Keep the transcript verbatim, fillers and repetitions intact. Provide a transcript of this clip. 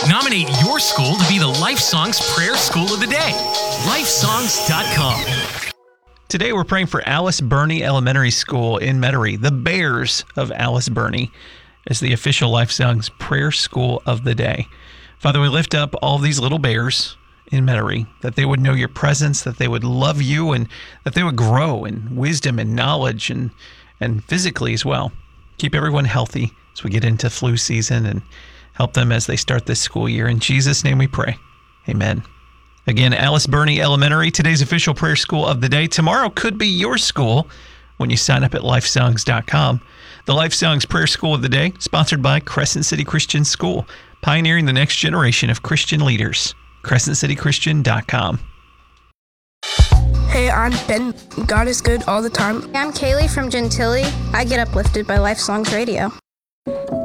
Nominate your school to be the Life Songs Prayer School of the Day. life songs dot com. Today we're praying for Alice Burney Elementary School in Metairie. The Bears of Alice Burney is the official Life Songs Prayer School of the Day. Father, we lift up all these little bears in Metairie, that they would know your presence, that they would love you, and that they would grow in wisdom and knowledge and, and physically as well. Keep everyone healthy as we get into flu season and help them as they start this school year. In Jesus' name we pray. Amen. Again, Alice Burney Elementary, today's official prayer school of the day. Tomorrow could be your school when you sign up at life songs dot com. The Life Songs Prayer School of the Day, sponsored by Crescent City Christian School, pioneering the next generation of Christian leaders. crescent city christian dot com. Hey, I'm Ben. God is good all the time. I'm Kaylee from Gentilly. I get uplifted by Life Songs Radio.